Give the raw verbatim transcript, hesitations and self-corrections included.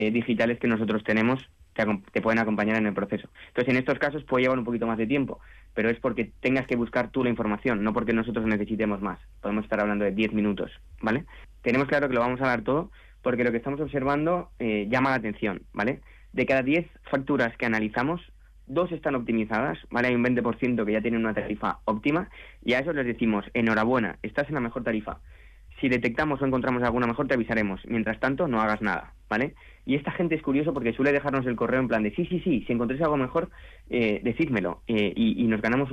eh, digitales que nosotros tenemos te, te pueden acompañar en el proceso. Entonces, en estos casos puede llevar un poquito más de tiempo, pero es porque tengas que buscar tú la información, no porque nosotros necesitemos más. Podemos estar hablando de diez minutos, ¿vale? Tenemos claro que lo vamos a dar todo porque lo que estamos observando eh, llama la atención, ¿vale? De cada diez facturas que analizamos, dos están optimizadas, ¿vale? Hay un veinte por ciento que ya tienen una tarifa óptima y a eso les decimos, enhorabuena, estás en la mejor tarifa. Si detectamos o encontramos alguna mejor, te avisaremos. Mientras tanto, no hagas nada, ¿vale? Y esta gente es curioso porque suele dejarnos el correo en plan de sí, sí, sí, si encontréis algo mejor, eh, decídmelo eh, y, y nos ganamos